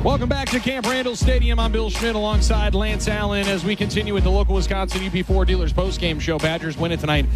Welcome back to Camp Randall Stadium. I'm Bill Schmidt alongside Lance Allen as we continue with the local Wisconsin UP4 Dealers postgame show. Badgers win it tonight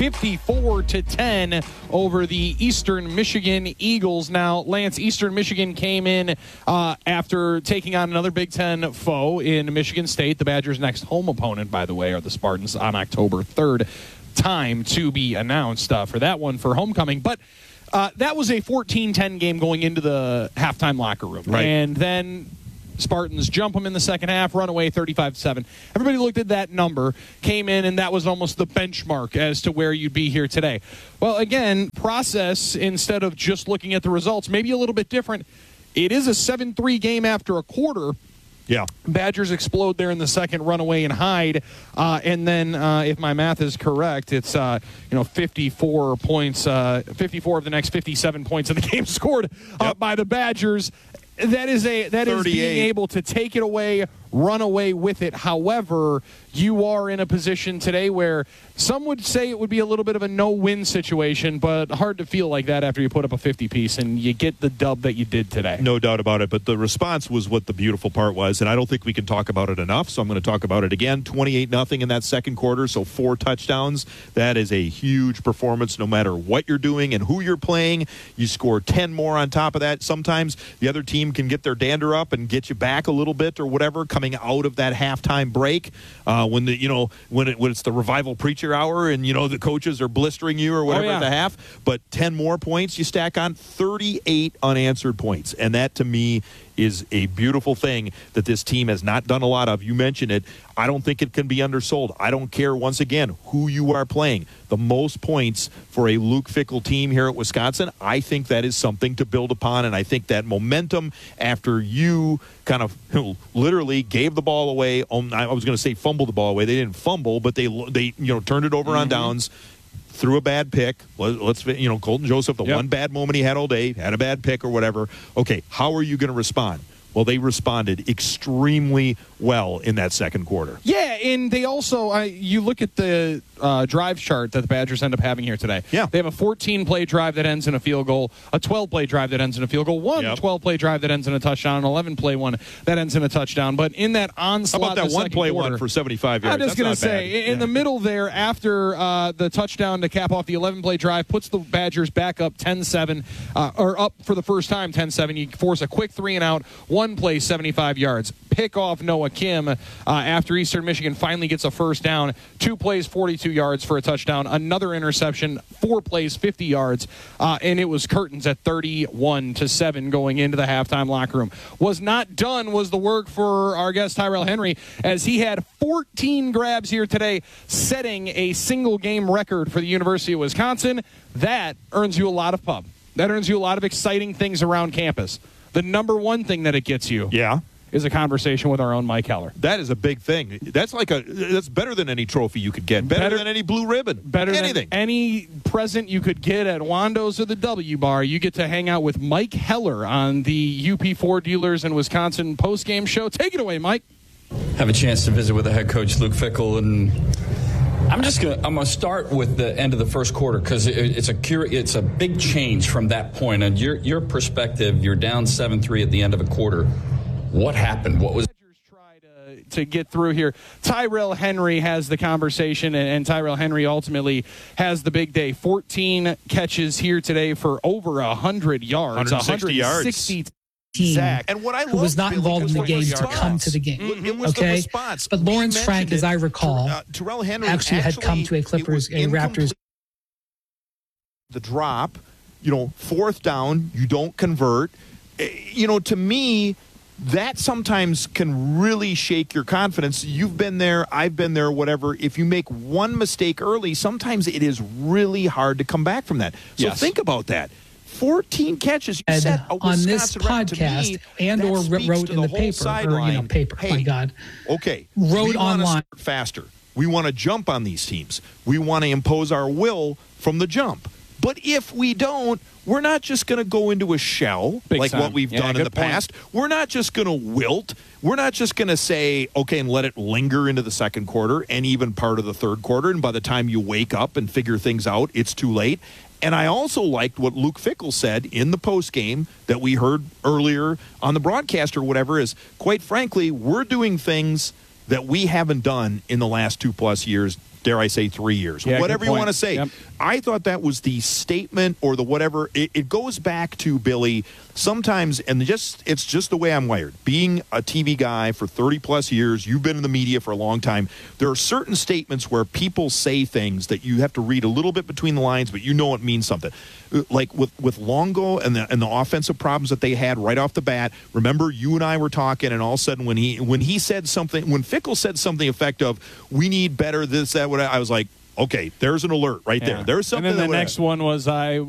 54-10 over the Eastern Michigan Eagles. Now, Lance, Eastern Michigan came in after taking on another Big Ten foe in Michigan State. The Badgers' next home opponent, by the way, are the Spartans on October 3rd. Time to be announced for that one for homecoming. But that was a 14-10 game going into the halftime locker room. Right. And then Spartans jump them in the second half, run away 35-7. Everybody looked at that number, came in, and that was almost the benchmark as to where you'd be here today. Well, again, process instead of just looking at the results, maybe a little bit different. It is a 7-3 game after a quarter. Yeah. Badgers explode there in the second, run away and hide. And then, if my math is correct, it's 54 points, 54 of the next 57 points in the game scored by the Badgers. That is being able to take it away, run away with it. However, you are in a position today where some would say it would be a little bit of a no-win situation, but hard to feel like that after you put up a 50-piece and you get the dub that you did today. No doubt about it, but the response was what the beautiful part was, and I don't think we can talk about it enough, so I'm going to talk about it again. 28-0 in that second quarter, so 4 touchdowns. That is a huge performance no matter what you're doing and who you're playing. You score 10 more on top of that. Sometimes the other team can get their dander up and get you back a little bit or whatever coming out of that halftime break when it's the revival preacher hour and the coaches are blistering you or whatever at the half. But 10 more points you stack on, 38 unanswered points, and that to me is a beautiful thing that this team has not done a lot of. You mentioned it. I don't think it can be undersold. I don't care, once again, who you are playing. The most points for a Luke Fickell team here at Wisconsin, I think that is something to build upon, and I think that momentum after you kind of literally gave the ball away. I was going to say fumbled the ball away. They didn't fumble, but they turned it over on downs. Threw a bad pick. Colton Joseph, the one bad moment he had all day, had a bad pick or whatever. Okay, how are you going to respond? Well, they responded extremely well in that second quarter. Yeah, and they also, you look at the drive chart that the Badgers end up having here today. Yeah. They have a 14-play drive that ends in a field goal, a 12-play drive that ends in a field goal, one 12-play drive that ends in a touchdown, an 11-play one that ends in a touchdown. But in that onslaught, how about that one-play one for 75 yards? I'm just going to say, in the middle there, after the touchdown to cap off the 11-play drive, puts the Badgers back up 10-7, or up for the first time 10-7. You force a quick 3-and-out, one play, 75 yards. Pick off Noah Kim after Eastern Michigan finally gets a first down. 2 plays, 42 yards for a touchdown. Another interception, 4 plays, 50 yards. And it was curtains at 31-7 going into the halftime locker room. Was not done was the work for our guest Tyrell Henry, as he had 14 grabs here today, setting a single game record for the University of Wisconsin. That earns you a lot of pub. That earns you a lot of exciting things around campus. The number one thing that it gets you is a conversation with our own Mike Heller. That is a big thing. That's that's better than any trophy you could get. Better than any blue ribbon. Better anything. Than any present you could get at Wando's or the W Bar. You get to hang out with Mike Heller on the UP4 Dealers in Wisconsin postgame show. Take it away, Mike. Have a chance to visit with the head coach, Luke Fickell, and I'm gonna start with the end of the first quarter because it's a big change from that point. And your perspective, you're down 7-3 at the end of a quarter. What happened? What was? To get through here, Tyrell Henry has the conversation, and Tyrell Henry ultimately has the big day. 14 catches here today for over 100 yards, 160 yards. Zach, and what I who was not involved in the game to come to the game. It was the response. But Lawrence Frank, as I recall, Tyrell Henry actually had come to a Raptors. The drop, fourth down, you don't convert. To me, that sometimes can really shake your confidence. You've been there, I've been there, whatever. If you make one mistake early, sometimes it is really hard to come back from that. So think about that. 14 catches. You said on this podcast and/or wrote in the paper. Hey, my God. Okay. Wrote online. Faster. We want to jump on these teams. We want to impose our will from the jump. But if we don't, we're not just going to go into a shell what we've done in the past. We're not just going to wilt. We're not just going to say, okay, and let it linger into the second quarter and even part of the third quarter. And by the time you wake up and figure things out, it's too late. And I also liked what Luke Fickell said in the postgame that we heard earlier on the broadcast or whatever is, quite frankly, we're doing things that we haven't done in the last 2+ years, dare I say 3 years, whatever you want to say. Yep. I thought that was the statement or the whatever. It goes back to, Billy, sometimes, and it's just the way I'm wired. Being a TV guy for 30+ years, you've been in the media for a long time, there are certain statements where people say things that you have to read a little bit between the lines, but you know it means something. Like with Longo and the offensive problems that they had right off the bat. Remember, you and I were talking, and all of a sudden when he said something, when Fickell said something effective, we need better this, that, what, I was like, okay, there's an alert right there. There's something. And then the next one was